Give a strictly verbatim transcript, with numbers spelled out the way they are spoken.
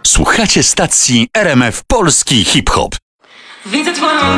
Słuchacie stacji R M F Polski Hip Hop. Widzę twoją